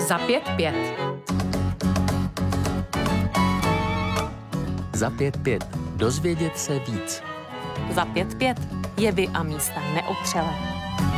Za 5-5. Za 5-5. Dozvědět se víc. Za 5-5. Jevy a místa neotřelé.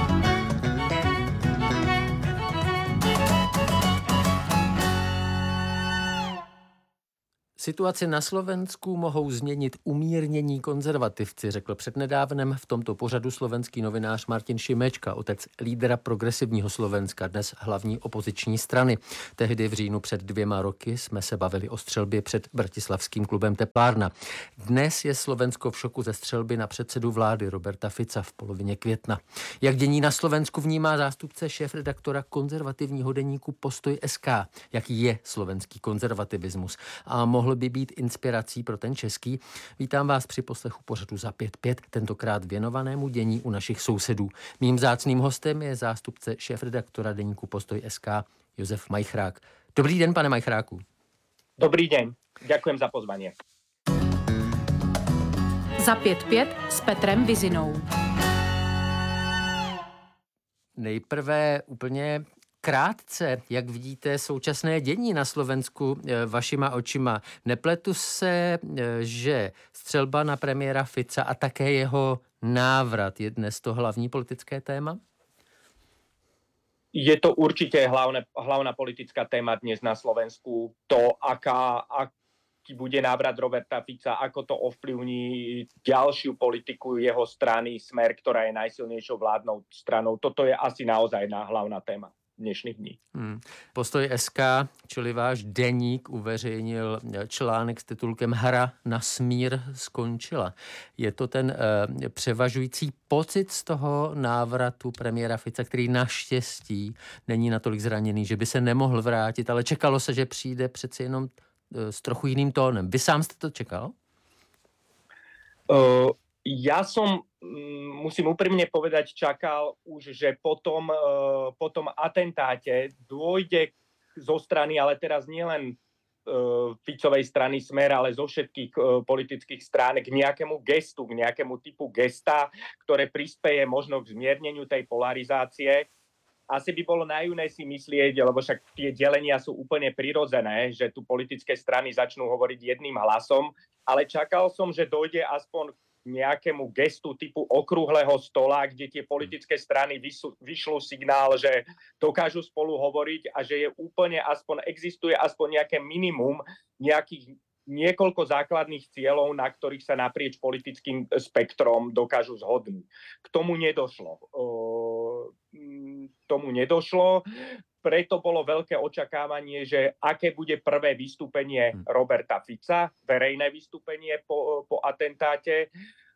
Situaci na Slovensku mohou změnit umírnění konzervativci, řekl přednedávnem v tomto pořadu slovenský novinář Martin Šimečka, otec lídra Progresivního Slovenska, dnes hlavní opoziční strany. Tehdy v říjnu před 2 roky jsme se bavili o střelbě před bratislavským klubem Teplárna. Dnes je Slovensko v šoku ze střelby na předsedu vlády Roberta Fica v polovině května. Jak dění na Slovensku vnímá zástupce šéfredaktora konzervativního deníku Postoj.sk? Jaký je slovenský konzervativismus? A mohl by být inspirací pro ten český? Vítám vás při poslechu pořadu Za 5-5, tentokrát věnovanému dění u našich sousedů. Mým vzácným hostem je zástupce šéfredaktora deníku Postoj.sk Jozef Majchrák. Dobrý den, pane Majchráku. Dobrý den, ďakujem za pozvanie. Za 5-5 s Petrem Vizinou. Nejprve úplně krátce, jak vidíte současné dění na Slovensku vašima očima. Nepletu se, že střelba na premiéra Fica a také jeho návrat je dnes to hlavní politické téma? Je to určite hlavná politická téma dnes na Slovensku. To, aký bude návrat Roberta Fica, ako to ovplyvní ďalšiu politiku jeho strany Smer, ktorá je najsilnejšou vládnou stranou. Toto je asi naozaj hlavná téma dnešných dní. Postoj.sk, čili váš deník, uveřejnil článek s titulkem Hra na smír skončila. Je to ten převažující pocit z toho návratu premiéra Fica, který naštěstí není natolik zraněný, že by se nemohl vrátit, ale čekalo se, že přijde přeci jenom s trochu jiným tónem. Vy sám jste to čekal? Ja som, musím úprimne povedať, čakal už, že po tom atentáte dôjde zo strany, ale teraz nielen Ficovej strany Smer, ale zo všetkých politických strán k nejakému gestu, k nejakému typu gesta, ktoré prispeje možno k zmierneniu tej polarizácie. Asi by bolo naivné si myslieť, lebo však tie delenia sú úplne prirodzené, že tu politické strany začnú hovoriť jedným hlasom, ale čakal som, že dojde aspoň nejakému gestu typu okrúhleho stola, kde tie politické strany vyšľú signál, že dokážu spolu hovoriť a že je úplne existuje aspoň nejaké minimum, nejakých niekoľko základných cieľov, na ktorých sa naprieč politickým spektrom dokážu zhodnúť. K tomu nedošlo. Preto bolo veľké očakávanie, že aké bude prvé vystúpenie Roberta Fica, verejné vystúpenie po atentáte.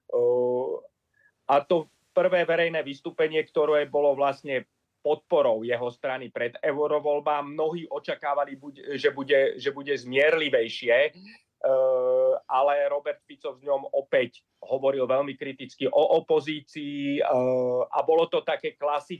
A to prvé verejné vystúpenie, ktoré bolo vlastne podporou jeho strany pred eurovoľbám. Mnohí očakávali, že bude zmierlivejšie, ale Robert Fico v ňom opäť hovoril veľmi kriticky o opozícii a bolo to také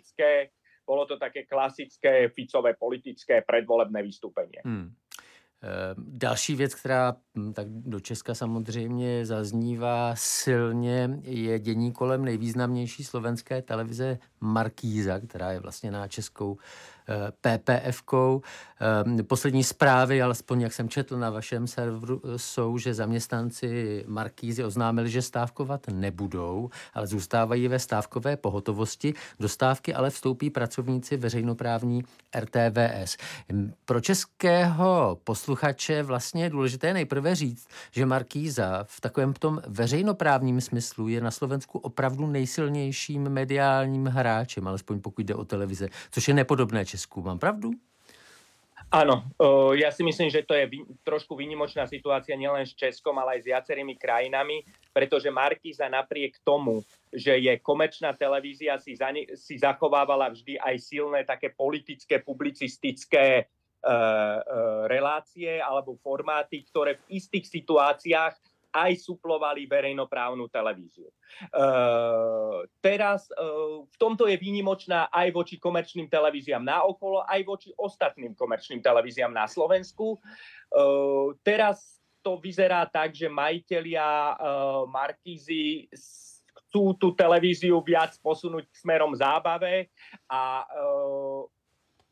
klasické Ficové politické predvolebné vystúpenie. Další věc, která tak do Česka samozřejmě zaznívá silně, je dění kolem nejvýznamnější slovenské televize Markíza, která je vlastně na českou PPF-kou. Poslední zprávy, alespoň jak jsem četl na vašem serveru, jsou, že zaměstnanci Markízy oznámili, že stávkovat nebudou, ale zůstávají ve stávkové pohotovosti. Do stávky ale vstoupí pracovníci veřejnoprávní RTVS. Pro českého posluchače vlastně je důležité nejprve říct, že Markíza v takovém tom veřejnoprávním smyslu je na Slovensku opravdu nejsilnějším mediálním hráčem, alespoň pokud jde o televize, což je nepodobné Česku. Mám pravdu? Áno, ja si myslím, že to je trošku výnimočná situácia nielen s Českom, ale aj s viacerými krajinami, pretože Markíza napriek tomu, že je komerčná televízia, si zachovávala vždy aj silné také politické, publicistické relácie alebo formáty, ktoré v istých situáciách aj suplovali verejnoprávnu televíziu. Teraz v tomto je výnimočná aj voči komerčným televíziám naokolo, aj voči ostatným komerčným televíziám na Slovensku. Teraz to vyzerá tak, že majitelia Markízy chcú tú televíziu viac posunúť smerom zábave a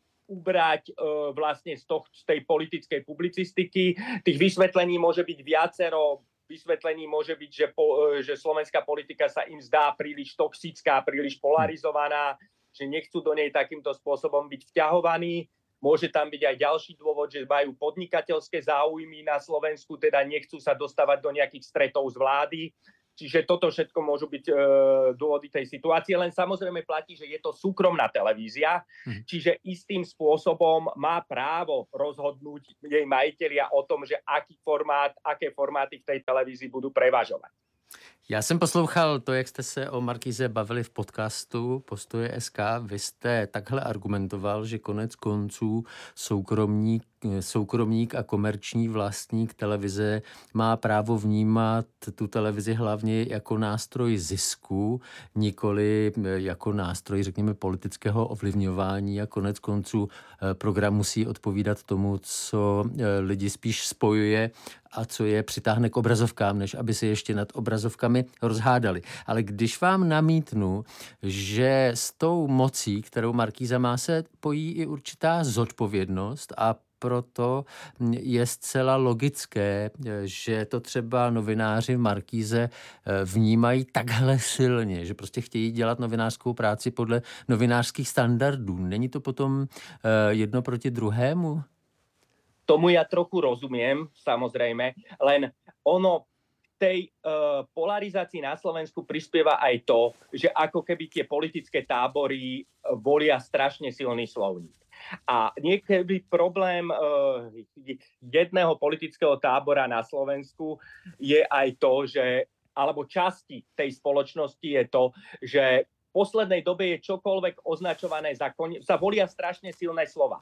ubrať vlastne z tej politickej publicistiky. Tých vysvetlení môže byť viacero. Vysvetlení môže byť, že slovenská politika sa im zdá príliš toxická, príliš polarizovaná, že nechcú do nej takýmto spôsobom byť vťahovaní. Môže tam byť aj ďalší dôvod, že majú podnikateľské záujmy na Slovensku, teda nechcú sa dostávať do nejakých stretov z vlády. Čiže toto všetko môžu byť dôvody tej situácie, len samozrejme platí, že je to súkromná televízia, čiže istým spôsobom má právo rozhodnúť jej majitelia o tom, že aké formáty v tej televízii budú prevažovať. Já jsem poslouchal to, jak jste se o Markíze bavili v podcastu Postoje SK. Vy jste takhle argumentoval, že konec konců soukromník a komerční vlastník televize má právo vnímat tu televizi hlavně jako nástroj zisku, nikoli jako nástroj, řekněme, politického ovlivňování, a konec konců program musí odpovídat tomu, co lidi spíš spojuje a co je přitáhne k obrazovkám, než aby se ještě nad obrazovkami rozhádali. Ale když vám namítnu, že s tou mocí, kterou Markíza má, se pojí i určitá zodpovědnost, a proto je zcela logické, že to třeba novináři v Markíze vnímají takhle silně, že prostě chtějí dělat novinářskou práci podle novinářských standardů. Není to potom jedno proti druhému? Tomu ja trochu rozumiem, samozrejme, len ono tej polarizácii na Slovensku prispieva aj to, že ako keby tie politické tábory volia strašne silný slovník. A niekedy problém jedného politického tábora na Slovensku je aj to, že, alebo časti tej spoločnosti je to, že v poslednej dobe je čokoľvek označované za sa volia strašne silné slova.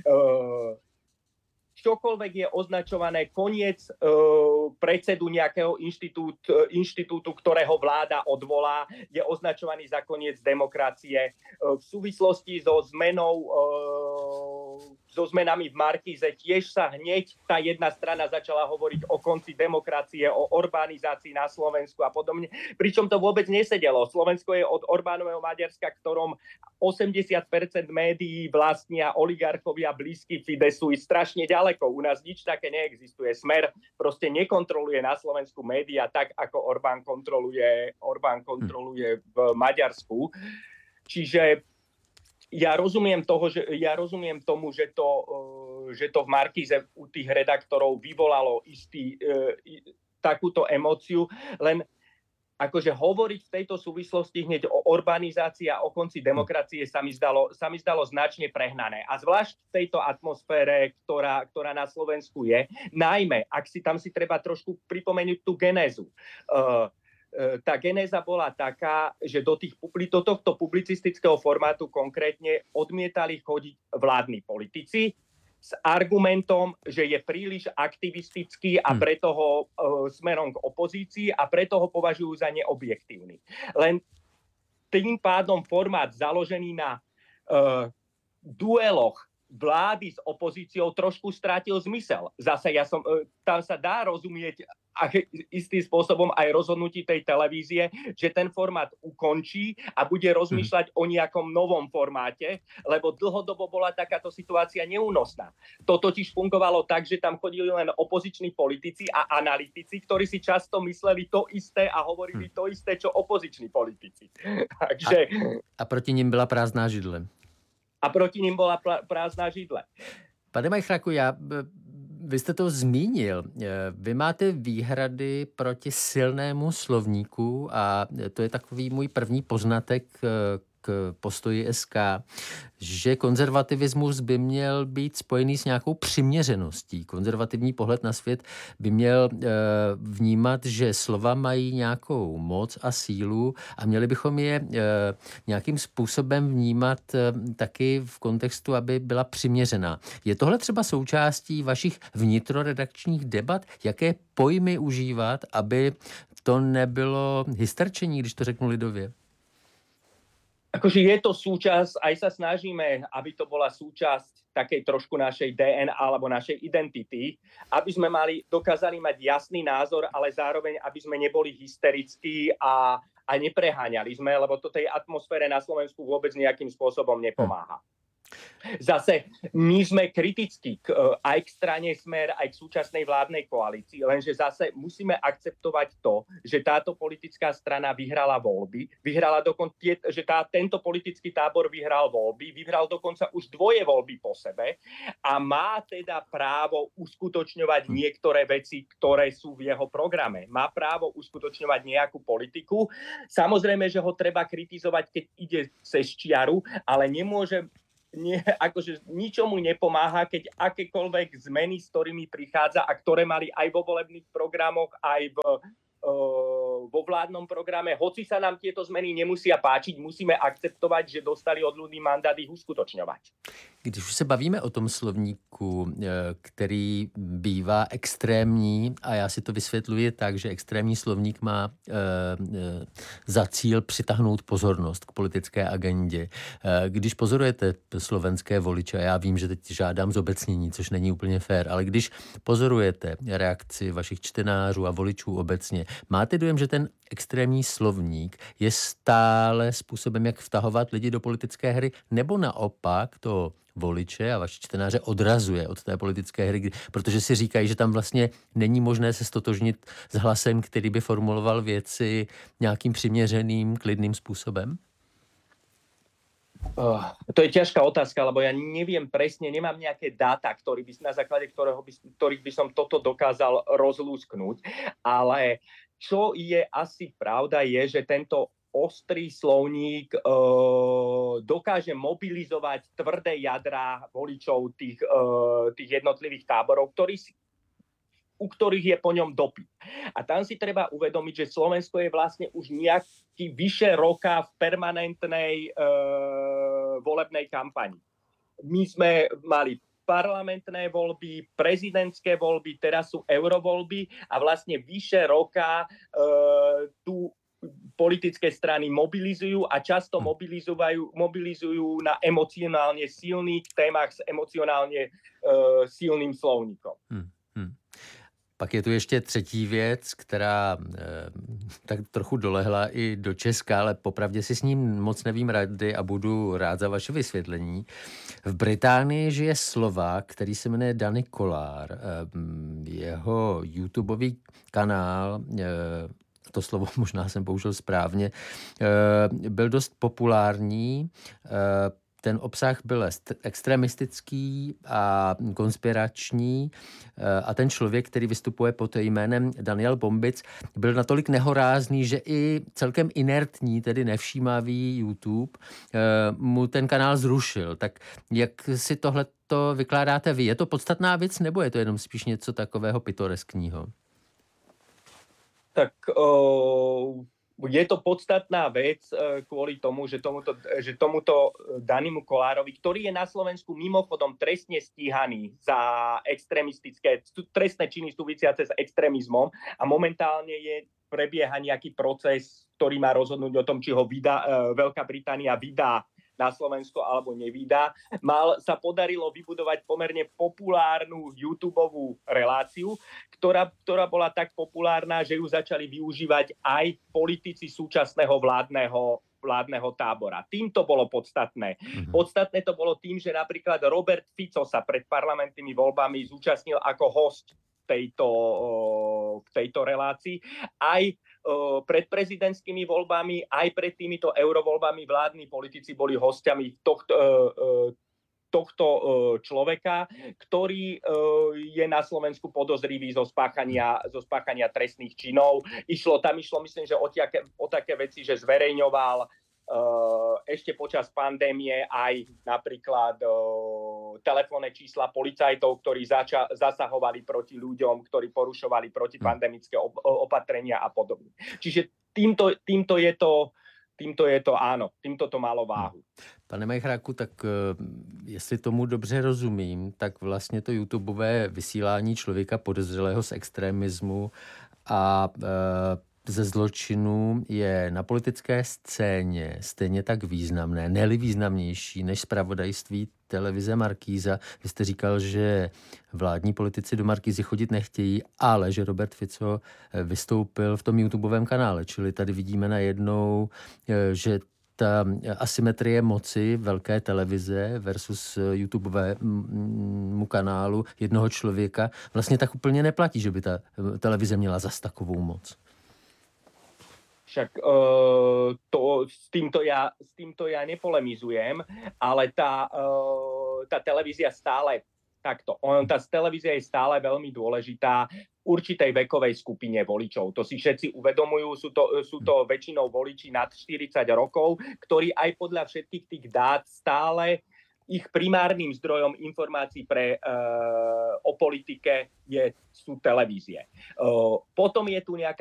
Čokoľvek je označované koniec predsedu nejakého inštitútu, ktorého vláda odvolá, je označovaný za koniec demokracie. V súvislosti so zmenami v Markíze tiež sa hneď tá jedna strana začala hovoriť o konci demokracie, o orbánizácii na Slovensku a podobne. Pričom to vôbec nesedelo. Slovensko je od Orbánového Maďarska, ktorom 80% médií vlastnia oligarchovia blízky Fidesu, i strašne ďaleko. U nás nič také neexistuje. Smer proste nekontroluje na Slovensku médiá tak, ako Orbán kontroluje v Maďarsku. Čiže ja rozumiem tomu, že to v Markíze u tých redaktorov vyvolalo takúto emóciu, len akože hovoriť v tejto súvislosti hneď o orbánizácii a o konci demokracie sa mi zdalo značne prehnané. A zvlášť v tejto atmosfére, ktorá na Slovensku je, najmä, ak tam si treba trošku pripomenúť tú genézu. Tá genéza bola taká, že do tohto publicistického formátu konkrétne odmietali chodiť vládni politici s argumentom, že je príliš aktivistický a preto ho smerom k opozícii a preto ho považujú za neobjektívny. Len tým pádom formát založený na dueloch vlády s opozíciou trošku strátil zmysel. Zase tam sa dá rozumieť istým spôsobom aj rozhodnutí tej televízie, že ten formát ukončí a bude rozmýšľať o nejakom novom formáte, lebo dlhodobo bola takáto situácia neúnosná. To totiž fungovalo tak, že tam chodili len opoziční politici a analytici, ktorí si často mysleli to isté a hovorili to isté, čo opoziční politici. Takže... A proti nim byla prázdná židle. Prázdná židle. Pane Majchraku, vy jste to zmínil. Vy máte výhrady proti silnému slovníku a to je takový můj první poznatek k Postoji SK, že konzervativismus by měl být spojený s nějakou přiměřeností. Konzervativní pohled na svět by měl vnímat, že slova mají nějakou moc a sílu a měli bychom je nějakým způsobem vnímat taky v kontextu, aby byla přiměřená. Je tohle třeba součástí vašich vnitroredakčních debat? Jaké pojmy užívat, aby to nebylo hysterčení, když to řeknu lidově? Akože je to súčasť, aj sa snažíme, aby to bola súčasť takej trošku našej DNA alebo našej identity, aby sme dokázali mať jasný názor, ale zároveň, aby sme neboli hysterickí a nepreháňali sme, lebo to tej atmosfére na Slovensku vôbec nejakým spôsobom nepomáha. Zase my sme kritickí aj k strane Smer, aj k súčasnej vládnej koalícii, lenže zase musíme akceptovať to, že táto politická strana vyhrala voľby, tento politický tábor vyhral voľby, vyhral dokonca už 2 voľby po sebe a má teda právo uskutočňovať niektoré veci, ktoré sú v jeho programe. Má právo uskutočňovať nejakú politiku. Samozrejme, že ho treba kritizovať, keď ide cez čiaru, ale akože ničomu nepomáha, keď akékoľvek zmeny, s ktorými prichádza a ktoré mali aj vo volebných programoch, aj vo vládnom programe, hoci sa nám tieto zmeny nemusia páčiť, musíme akceptovať, že dostali od ľudí mandát ich uskutočňovať. Když už se bavíme o tom slovníku, který bývá extrémní, a já si to vysvětluji tak, že extrémní slovník má za cíl přitáhnout pozornost k politické agendě. Když pozorujete slovenské voliče, a já vím, že teď žádám zobecnění, což není úplně fér, ale když pozorujete reakci vašich čtenářů a voličů obecně, máte dojem, že ten extrémní slovník je stále způsobem, jak vtahovat lidi do politické hry, nebo naopak to voliče a vaši čtenáře odrazuje od té politické hry, protože si říkají, že tam vlastně není možné se stotožnit s hlasem, který by formuloval věci nějakým přiměřeným, klidným způsobem? To je ťažká otázka, lebo ja neviem presne, nemám nejaké dáta, na základe ktorých by som toto dokázal rozlúsknuť, ale čo je asi pravda je, že tento ostrý slovník dokáže mobilizovať tvrdé jadrá voličov tých jednotlivých táborov, u ktorých je po ňom dopyt. A tam si treba uvedomiť, že Slovensko je vlastne už nejaký vyše roka v permanentnej volebnej kampani. My sme mali parlamentné voľby, prezidentské voľby, teraz sú eurovoľby a vlastne vyše roka tu politické strany mobilizujú a často mobilizujú na emocionálne silných témach s emocionálne silným slovníkom. Pak je tu ještě třetí věc, která tak trochu dolehla i do Česka, ale popravdě si s ním moc nevím rady a budu rád za vaše vysvětlení. V Británii žije Slovák, který se jmenuje Danny Kollár. Jeho YouTubeový kanál, to slovo možná jsem použil správně, byl dost populární. Ten obsah byl extremistický a konspirační a ten člověk, který vystupuje pod jménem Daniel Bombic, byl natolik nehorázný, že i celkem inertní, tedy nevšímavý YouTube, mu ten kanál zrušil. Tak jak si tohleto vykládáte vy? Je to podstatná věc, nebo je to jenom spíš něco takového pitoreskního? Tak je to podstatná vec kvôli tomu, že tomuto Danimu Kollárovi, ktorý je na Slovensku mimochodom trestne stíhaný za extrémistické trestné činy súvisiace s extrémizmom a momentálne prebieha nejaký proces, ktorý má rozhodnúť o tom, či ho Veľká Británia vydá na Slovensko alebo nevydá. Sa podarilo vybudovať pomerne populárnu YouTubeovú reláciu, ktorá bola tak populárna, že ju začali využívať aj politici súčasného vládneho tábora. Tým to bolo podstatné. Podstatné to bolo tým, že napríklad Robert Fico sa pred parlamentnými voľbami zúčastnil ako host v tejto relácii. Aj pred prezidentskými voľbami, aj pred týmito eurovoľbami vládni politici boli hostiami tohto človeka, ktorý je na Slovensku podozrivý zo spáchania trestných činov. Išlo, myslím, že o také veci, že zverejňoval ešte počas pandémie aj napríklad telefónne čísla policajtov, ktorí zasahovali proti ľuďom, ktorí porušovali protipandemické opatrenia a podobne. Čiže týmto je to áno, týmto to malo váhu. Pane Majchráku, tak jestli tomu dobře rozumím, tak vlastně to YouTubeové vysílání člověka podezřelého z extremismu a ze zločinu je na politické scéně stejně tak významné, ne-li významnější než zpravodajství televize Markíza. Vy jste říkal, že vládní politici do Markízy chodit nechtějí, ale že Robert Fico vystoupil v tom YouTubeovém kanále. Čili tady vidíme najednou, že ta asymetrie moci velké televize versus YouTubeovému kanálu jednoho člověka vlastně tak úplně neplatí, že by ta televize měla zas takovou moc. Však s týmto ja nepolemizujem, ale tá televízia stále takto. Tá televízia je stále veľmi dôležitá v určitej vekovej skupine voličov. To si všetci uvedomujú, sú to väčšinou voliči nad 40 rokov, ktorí aj podľa všetkých tých dát stále ich primárnym zdrojom informácií o politike sú televízie. Potom je tu nejaká